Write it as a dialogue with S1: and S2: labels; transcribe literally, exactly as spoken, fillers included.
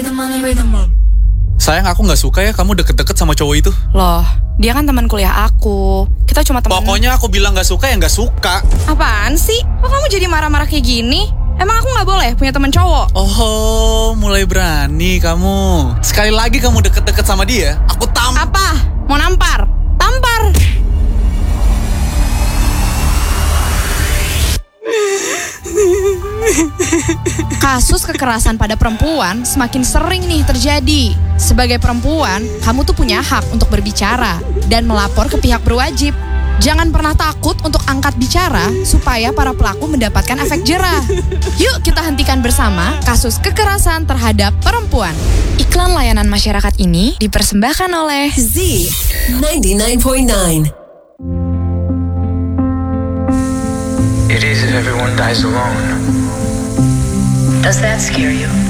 S1: Sayang, aku gak suka ya kamu deket-deket sama cowok itu.
S2: Loh, dia kan teman kuliah aku. Kita cuma teman.
S1: Pokoknya aku bilang gak suka ya gak suka.
S2: Apaan sih? Kok kamu jadi marah-marah kayak gini? Emang aku gak boleh punya teman cowok?
S1: Oh, mulai berani kamu. Sekali lagi kamu deket-deket sama dia, aku tam...
S2: Apa? Mau nampar? Tampar! Kasus kekerasan pada perempuan semakin sering nih terjadi. Sebagai perempuan, kamu tuh punya hak untuk berbicara dan melapor ke pihak berwajib. Jangan pernah takut untuk angkat bicara supaya para pelaku mendapatkan efek jerah. Yuk kita hentikan bersama kasus kekerasan terhadap perempuan. Iklan layanan masyarakat ini dipersembahkan oleh
S3: Z ninety-nine point nine.
S4: It is if everyone dies alone.
S3: Does that scare you?